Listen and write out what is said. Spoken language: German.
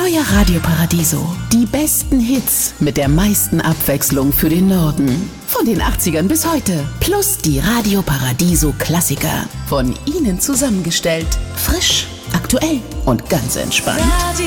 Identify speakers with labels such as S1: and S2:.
S1: neue Radio Paradiso. Die besten Hits mit der meisten Abwechslung für den Norden. Von den 80ern bis heute. Plus die Radio Paradiso Klassiker. Von Ihnen zusammengestellt. Frisch, aktuell und ganz entspannt.